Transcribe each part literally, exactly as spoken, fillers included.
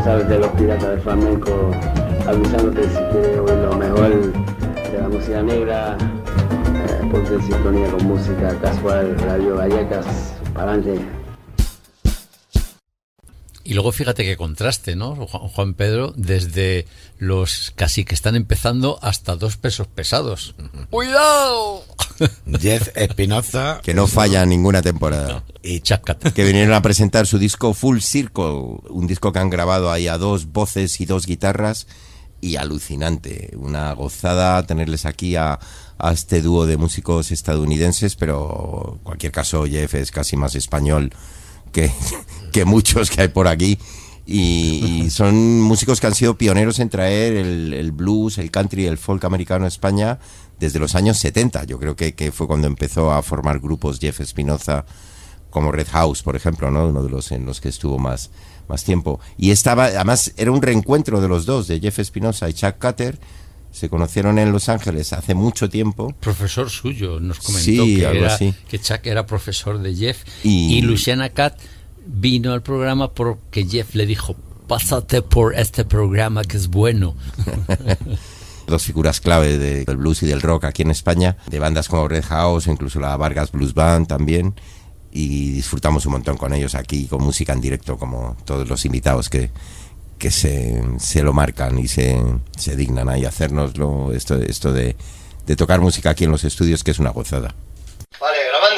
sabes, de los Piratas del Flamenco, avisándote si quieres oír lo mejor de la música negra, eh, ponte en sintonía con Música Casual, Radio Vallecas, para adelante. Y luego fíjate qué contraste, ¿no, Juan Pedro? Desde los casi que están empezando hasta dos pesos pesados. ¡Cuidado! Jeff Espinoza, que no falla ninguna temporada. Y Chácate, que vinieron a presentar su disco Full Circle, un disco que han grabado ahí a dos voces y dos guitarras, y alucinante, una gozada tenerles aquí a, a este dúo de músicos estadounidenses, pero en cualquier caso Jeff es casi más español que, que muchos que hay por aquí, y, y son músicos que han sido pioneros en traer el, el blues, el country, el folk americano a España desde los años setenta. Yo creo que, que fue cuando empezó a formar grupos Jeff Espinoza, como Red House, por ejemplo, ¿no? Uno de los en los que estuvo más, más tiempo. Y estaba, además, era un reencuentro de los dos, de Jeff Espinoza y Chuck Cutter. Se conocieron en Los Ángeles hace mucho tiempo. Profesor suyo, nos comentó sí, que, algo era, así. que Chuck era profesor de Jeff. Y, y Luciana Cat vino al programa porque Jeff le dijo, pásate por este programa que es bueno. Dos figuras clave de, del blues y del rock aquí en España, de bandas como Red House, incluso la Vargas Blues Band también, y disfrutamos un montón con ellos aquí, con música en directo, como todos los invitados que, que se, se lo marcan y se, se dignan ahí a hacérnoslo, esto, esto de, de tocar música aquí en los estudios, que es una gozada. Vale, grabando.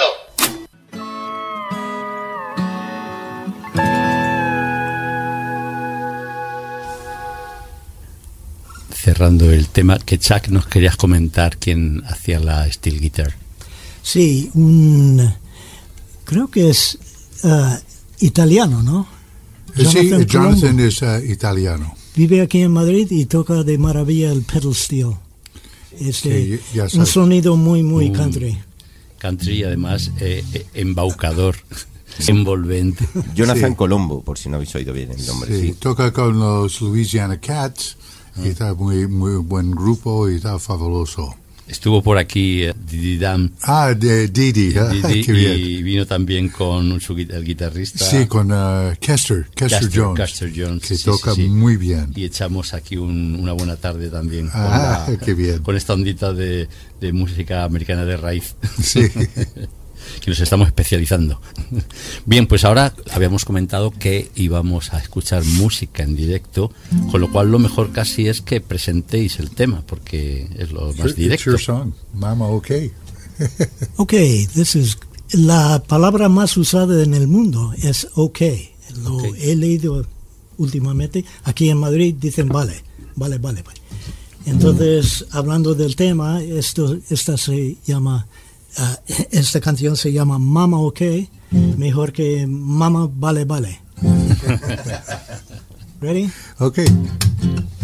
Cerrando el tema, que Chuck nos querías comentar quién hacía la steel guitar. Sí, un creo que es uh, italiano, ¿no? Sí, Jonathan Jonathan es uh, italiano. Vive aquí en Madrid y toca de maravilla el pedal steel. Este, sí, un sonido muy, muy un country. Country, además, eh, eh, embaucador, envolvente. Jonathan sí. Colombo, por si no habéis oído bien el nombre. Sí, sí. toca con los Louisiana Cats. Y está muy, muy buen grupo y está fabuloso. Estuvo por aquí eh, Didi Dam. Ah, de Didi, Didi, qué bien. Y vino también con su, el guitarrista. Sí, con uh, Kester, Kester, Caster Jones, Caster Jones, que sí, toca sí, sí. muy bien. Y echamos aquí un, una buena tarde también. Ah, con la, qué bien. Con esta ondita de, de música americana de raíz. Sí. Que nos estamos especializando. Bien, pues ahora habíamos comentado que íbamos a escuchar música en directo, con lo cual lo mejor casi es que presentéis el tema, porque es lo más directo. It's your song, Mama, okay. Okay, this is la palabra más usada en el mundo es okay. Lo Okay. he leído últimamente. Aquí en Madrid dicen vale, vale, vale. vale. Entonces, hablando del tema, esto, esta se llama, uh, esta canción se llama Mama Okay, mejor que Mama Vale Vale. Ready? Okay.